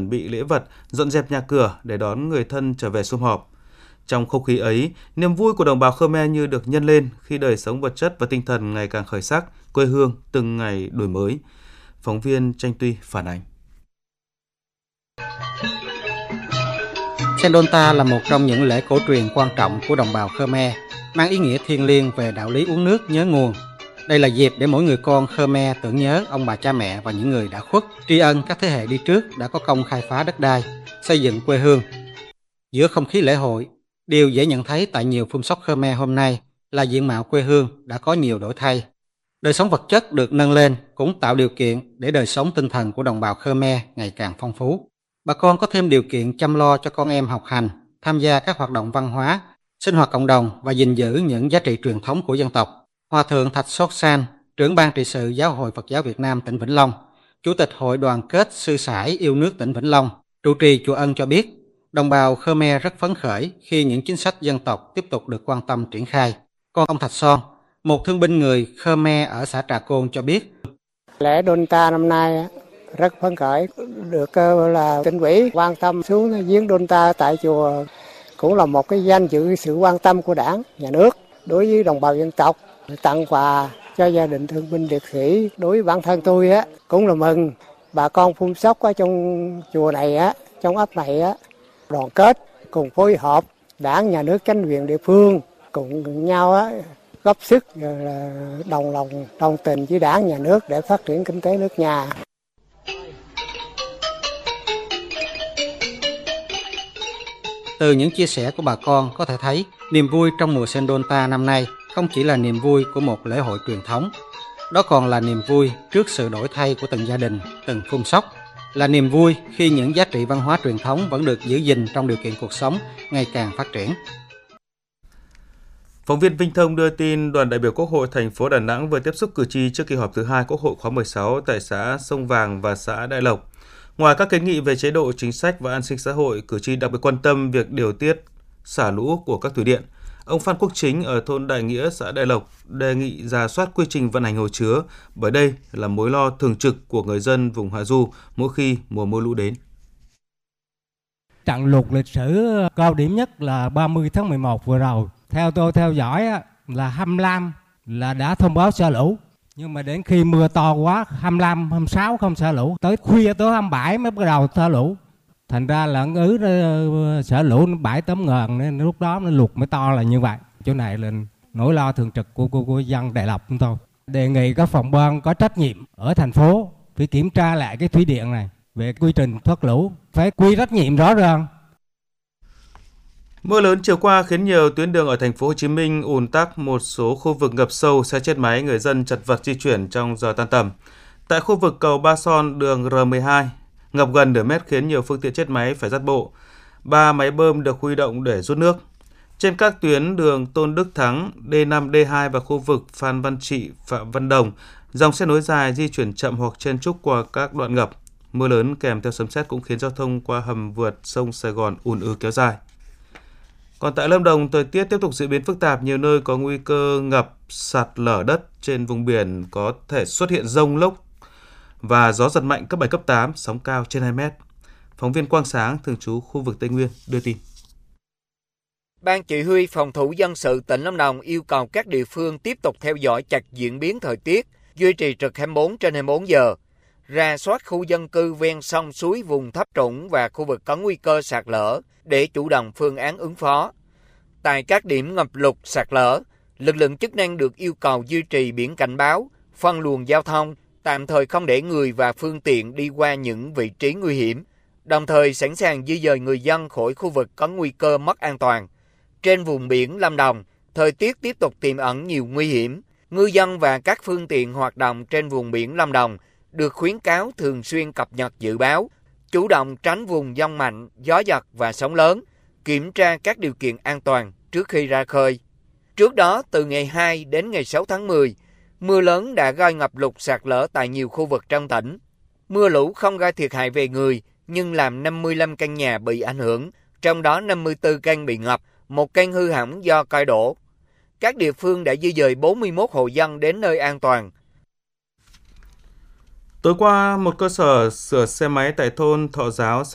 chuẩn bị lễ vật, dọn dẹp nhà cửa để đón người thân trở về sum họp. Trong không khí ấy, niềm vui của đồng bào Khmer như được nhân lên khi đời sống vật chất và tinh thần ngày càng khởi sắc, quê hương từng ngày đổi mới. Phóng viên Tranh Tuy phản ánh. Sendonta là một trong những lễ cổ truyền quan trọng của đồng bào Khmer, mang ý nghĩa thiêng liêng về đạo lý uống nước nhớ nguồn. Đây là dịp để mỗi người con Khmer tưởng nhớ ông bà cha mẹ và những người đã khuất, tri ân các thế hệ đi trước đã có công khai phá đất đai, xây dựng quê hương. Giữa không khí lễ hội, điều dễ nhận thấy tại nhiều phum sóc Khmer hôm nay là diện mạo quê hương đã có nhiều đổi thay. Đời sống vật chất được nâng lên cũng tạo điều kiện để đời sống tinh thần của đồng bào Khmer ngày càng phong phú. Bà con có thêm điều kiện chăm lo cho con em học hành, tham gia các hoạt động văn hóa, sinh hoạt cộng đồng và gìn giữ những giá trị truyền thống của dân tộc. Hòa thượng Thạch Sốt San, trưởng ban trị sự Giáo hội Phật giáo Việt Nam tỉnh Vĩnh Long, Chủ tịch Hội đoàn kết sư sãi yêu nước tỉnh Vĩnh Long, trụ trì chùa Ân cho biết, đồng bào Khmer rất phấn khởi khi những chính sách dân tộc tiếp tục được quan tâm triển khai. Còn ông Thạch Son, một thương binh người Khmer ở xã Trà Côn cho biết, lễ Donta năm nay rất phấn khởi, được là tỉnh ủy quan tâm xuống viếng Donta tại chùa, cũng là một cái danh dự sự quan tâm của Đảng, Nhà nước đối với đồng bào dân tộc, tặng quà cho gia đình thương binh liệt sĩ. Đối với bản thân tôi cũng là mừng bà con phun sóc ở trong chùa này trong ấp này đoàn kết cùng phối hợp, Đảng, Nhà nước, chính quyền địa phương cùng nhau góp sức là đồng lòng đồng tình với Đảng, Nhà nước để phát triển kinh tế nước nhà. Từ những chia sẻ của bà con có thể thấy, niềm vui trong mùa Sendonta năm nay không chỉ là niềm vui của một lễ hội truyền thống, đó còn là niềm vui trước sự đổi thay của từng gia đình, từng phum sóc, là niềm vui khi những giá trị văn hóa truyền thống vẫn được giữ gìn trong điều kiện cuộc sống ngày càng phát triển. Phóng viên Vinh Thông đưa tin đoàn đại biểu Quốc hội thành phố Đà Nẵng vừa tiếp xúc cử tri trước kỳ họp thứ 2 Quốc hội khóa 16 tại xã Sông Vàng và xã Đại Lộc. Ngoài các kiến nghị về chế độ chính sách và an sinh xã hội, cử tri đặc biệt quan tâm việc điều tiết xả lũ của các thủy điện. Ông Phan Quốc Chính ở thôn Đại Nghĩa, xã Đại Lộc đề nghị rà soát quy trình vận hành hồ chứa, bởi đây là mối lo thường trực của người dân vùng hạ du mỗi khi mùa mưa lũ đến. Trận lụt lịch sử cao điểm nhất là 30 tháng 11 vừa rồi. Theo tôi theo dõi là 25 là đã thông báo xả lũ. Nhưng mà đến khi mưa to quá, 25, 26 không xả lũ. Tới khuya tới 27 mới bắt đầu xả lũ. Thành ra là xả lũ 7-8 ngàn nên lúc đó nó lụt mới to là như vậy. Chỗ này là nỗi lo thường trực của dân Đại Lộc chúng tôi. Đề nghị các phòng ban có trách nhiệm ở thành phố phải kiểm tra lại cái thủy điện này về quy trình thoát lũ, phải quy trách nhiệm rõ ràng. Mưa lớn chiều qua khiến nhiều tuyến đường ở thành phố Hồ Chí Minh ùn tắc, một số khu vực ngập sâu, xe chết máy, người dân chật vật di chuyển trong giờ tan tầm. Tại khu vực cầu Ba Son, đường R12 ngập gần nửa mét khiến nhiều phương tiện chết máy phải dắt bộ. 3 máy bơm được huy động để rút nước. Trên các tuyến đường Tôn Đức Thắng, D5, D2 và khu vực Phan Văn Trị, Phạm Văn Đồng, dòng xe nối dài di chuyển chậm hoặc chen chúc qua các đoạn ngập. Mưa lớn kèm theo sấm sét cũng khiến giao thông qua hầm vượt sông Sài Gòn ùn ứ kéo dài. Còn tại Lâm Đồng, thời tiết tiếp tục diễn biến phức tạp, nhiều nơi có nguy cơ ngập, sạt lở đất, trên vùng biển có thể xuất hiện dông lốc và gió giật mạnh cấp 7, cấp 8, sóng cao trên 2 mét. Phóng viên Quang Sáng, thường trú khu vực Tây Nguyên, đưa tin. Ban Chỉ huy Phòng thủ dân sự tỉnh Lâm Đồng yêu cầu các địa phương tiếp tục theo dõi chặt diễn biến thời tiết, duy trì trực 24/24 giờ, rà soát khu dân cư ven sông suối vùng thấp trũng và khu vực có nguy cơ sạt lở để chủ động phương án ứng phó. Tại các điểm ngập lụt sạt lở, lực lượng chức năng được yêu cầu duy trì biển cảnh báo, phân luồng giao thông, tạm thời không để người và phương tiện đi qua những vị trí nguy hiểm, đồng thời sẵn sàng di dời người dân khỏi khu vực có nguy cơ mất an toàn. Trên vùng biển Lâm Đồng, thời tiết tiếp tục tiềm ẩn nhiều nguy hiểm. Ngư dân và các phương tiện hoạt động trên vùng biển Lâm Đồng được khuyến cáo thường xuyên cập nhật dự báo, chủ động tránh vùng dông mạnh, gió giật và sóng lớn, kiểm tra các điều kiện an toàn trước khi ra khơi. Trước đó, từ ngày 2 đến ngày 6 tháng 10, mưa lớn đã gây ngập lụt sạt lở tại nhiều khu vực trong tỉnh. Mưa lũ không gây thiệt hại về người, nhưng làm 55 căn nhà bị ảnh hưởng, trong đó 54 căn bị ngập, 1 căn hư hỏng do cây đổ. Các địa phương đã di dời 41 hộ dân đến nơi an toàn. Tối qua, một cơ sở sửa xe máy tại thôn Thọ Giáo,